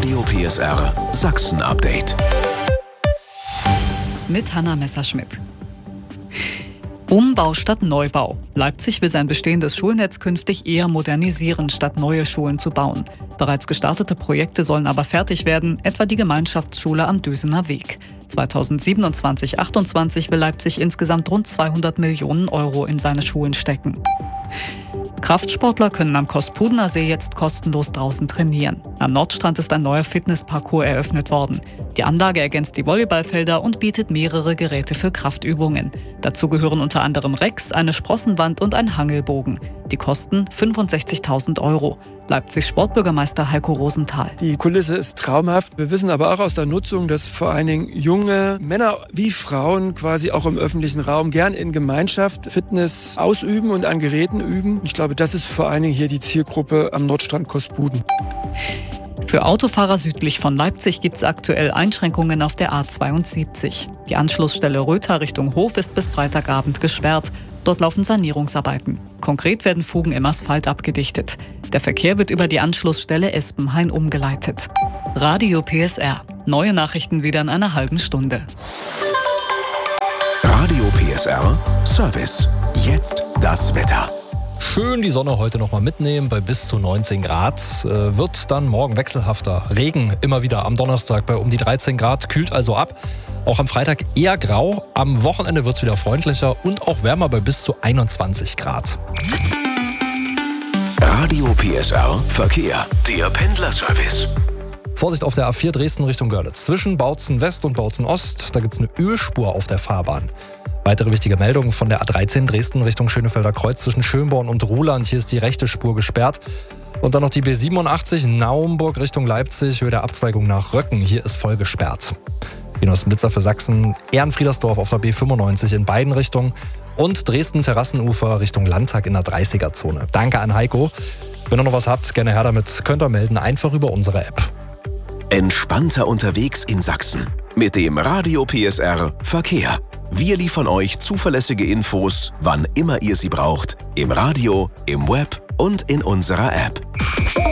Radio PSR Sachsen Update. Mit Hanna Messerschmidt. Umbau statt Neubau. Leipzig will sein bestehendes Schulnetz künftig eher modernisieren, statt neue Schulen zu bauen. Bereits gestartete Projekte sollen aber fertig werden, etwa die Gemeinschaftsschule am Düsener Weg. 2027/28 will Leipzig insgesamt rund 200 Millionen Euro in seine Schulen stecken. Kraftsportler können am Kospudener See jetzt kostenlos draußen trainieren. Am Nordstrand ist ein neuer Fitnessparcours eröffnet worden. Die Anlage ergänzt die Volleyballfelder und bietet mehrere Geräte für Kraftübungen. Dazu gehören unter anderem Racks, eine Sprossenwand und ein Hangelbogen. Die kosten 65.000 Euro. Leipzigs Sportbürgermeister Heiko Rosenthal. Die Kulisse ist traumhaft. Wir wissen aber auch aus der Nutzung, dass vor allen Dingen junge Männer wie Frauen quasi auch im öffentlichen Raum gern in Gemeinschaft Fitness ausüben und an Geräten üben. Ich glaube, das ist vor allen Dingen hier die Zielgruppe am Nordstrand Kospuden. Für Autofahrer südlich von Leipzig gibt es aktuell Einschränkungen auf der A72. Die Anschlussstelle Rötha Richtung Hof ist bis Freitagabend gesperrt. Dort laufen Sanierungsarbeiten. Konkret werden Fugen im Asphalt abgedichtet. Der Verkehr wird über die Anschlussstelle Espenhain umgeleitet. Radio PSR. Neue Nachrichten wieder in einer halben Stunde. Radio PSR Service. Jetzt das Wetter. Schön die Sonne heute noch mal mitnehmen bei bis zu 19 Grad. Wird dann morgen wechselhafter. Regen immer wieder am Donnerstag bei um die 13 Grad, kühlt also ab. Auch am Freitag eher grau. Am Wochenende wird es wieder freundlicher und auch wärmer bei bis zu 21 Grad. Radio PSR Verkehr. Der Pendlerservice. Vorsicht auf der A4 Dresden Richtung Görlitz. Zwischen Bautzen West und Bautzen Ost, da gibt es eine Ölspur auf der Fahrbahn. Weitere wichtige Meldungen von der A13 Dresden Richtung Schönefelder Kreuz zwischen Schönborn und Ruhland. Hier ist die rechte Spur gesperrt. Und dann noch die B87 Naumburg Richtung Leipzig, Höhe der Abzweigung nach Röcken. Hier ist voll gesperrt. Die neuesten Blitzer für Sachsen. Ehrenfriedersdorf auf der B95 in beiden Richtungen. Und Dresden Terrassenufer Richtung Landtag in der 30er-Zone. Danke an Heiko. Wenn ihr noch was habt, gerne her damit. Könnt ihr melden, einfach über unsere App. Entspannter unterwegs in Sachsen. Mit dem Radio PSR Verkehr. Wir liefern euch zuverlässige Infos, wann immer ihr sie braucht. Im Radio, im Web und in unserer App.